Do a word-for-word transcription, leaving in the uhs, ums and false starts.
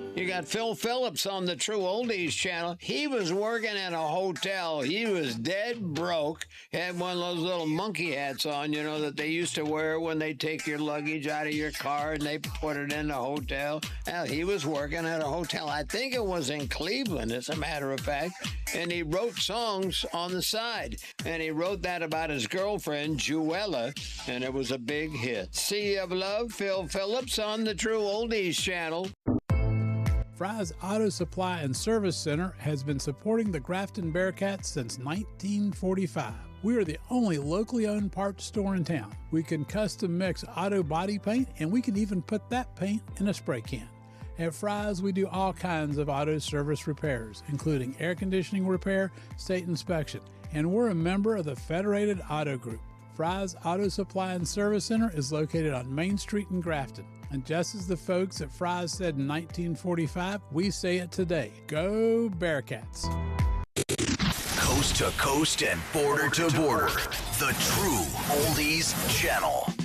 You got Phil Phillips on the True Oldies channel. He was working in a hotel. He was dead broke. Had one of those little monkey hats on, you know, that they used to wear when they take your luggage out of your car and they put it in the hotel. Well, he was working at a hotel. I think it was in Cleveland, as a matter of fact. And he wrote songs on the side. And he wrote that about his girlfriend, Juella, and it was a big hit. Sea of Love, Phil Phillips on the True Oldies channel. Fry's Auto Supply and Service Center has been supporting the Grafton Bearcats since nineteen forty-five. We are the only locally owned parts store in town. We can custom mix auto body paint, and we can even put that paint in a spray can. At Fry's, we do all kinds of auto service repairs, including air conditioning repair, state inspection, and we're a member of the Federated Auto Group. Fry's Auto Supply and Service Center is located on Main Street in Grafton. And just as the folks at Fry's said in nineteen forty-five, we say it today. Go Bearcats. Coast to coast and border to border. The True Oldies Channel.